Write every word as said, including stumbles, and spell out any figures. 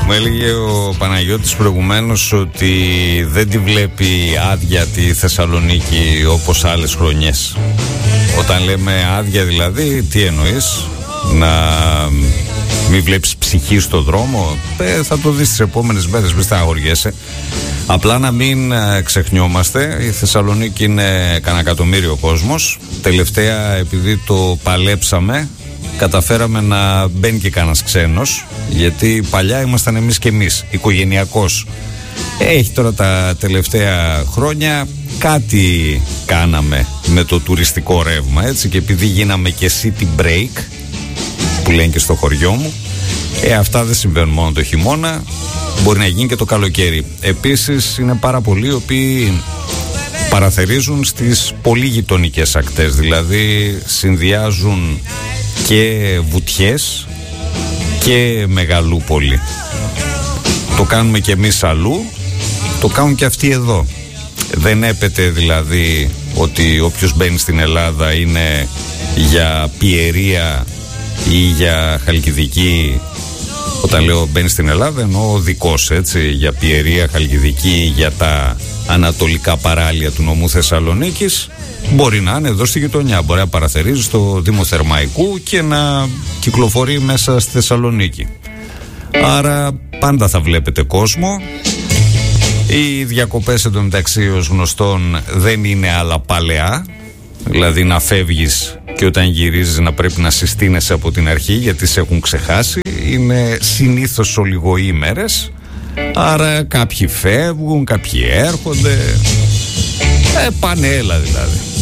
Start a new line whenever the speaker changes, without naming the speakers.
Μου έλεγε ο Παναγιώτης προηγουμένως ότι δεν τη βλέπει άδεια τη Θεσσαλονίκη όπως άλλες χρονιές. Όταν λέμε άδεια δηλαδή, τι εννοείς? Να μην βλέπεις ψυχή στο δρόμο? Ε, θα το δεις τις επόμενες μέρες, μην στεναχωριέσαι. Απλά να μην ξεχνιόμαστε, η Θεσσαλονίκη είναι κανένα εκατομμύριο κόσμος. Τελευταία, επειδή το παλέψαμε, καταφέραμε να μπαίνει και κανένας ξένος, γιατί παλιά ήμασταν εμείς και εμείς, οικογενειακός. Έχει τώρα τα τελευταία χρόνια κάτι κάναμε με το τουριστικό ρεύμα, έτσι, και επειδή γίναμε και city break, που λένε και στο χωριό μου, ε, αυτά δεν συμβαίνουν μόνο το χειμώνα, μπορεί να γίνει και το καλοκαίρι. Επίσης είναι πάρα πολλοί οι οποίοι παραθερίζουν στις πολύ γειτονικές ακτές, δηλαδή συνδυάζουν και βουτιές και Μεγαλούπολη. Το κάνουμε και εμείς αλλού, το κάνουν και αυτοί εδώ. Δεν έπεται δηλαδή ότι όποιος μπαίνει στην Ελλάδα είναι για Πιερία ή για Χαλκιδική. Όταν λέω μπαίνει στην Ελλάδα εννοώ ο δικός, έτσι, για Πιερία, Χαλκιδική, για τα ανατολικά παράλια του νομού Θεσσαλονίκης. Μπορεί να είναι εδώ στη γειτονιά, μπορεί να παραθερίζει στο Δήμο Θερμαϊκού και να κυκλοφορεί μέσα στη Θεσσαλονίκη. Άρα πάντα θα βλέπετε κόσμο. Οι διακοπές εντωμεταξύ ως γνωστόν δεν είναι άλλα παλαιά, δηλαδή να φεύγεις και όταν γυρίζεις να πρέπει να συστήνεσαι από την αρχή γιατί σε έχουν ξεχάσει. Είναι συνήθως ολιγοεί ημέρες, άρα κάποιοι φεύγουν, κάποιοι έρχονται, ε, πανέλα δηλαδή.